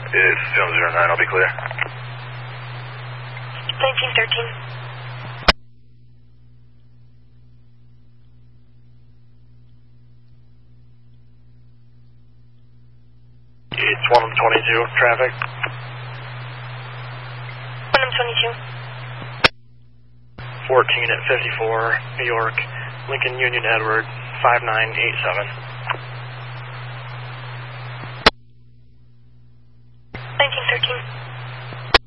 It's 709, I'll be clear. 1913. It's 122, traffic. 122. 14 at 54, New York, Lincoln Union Edward, 5987.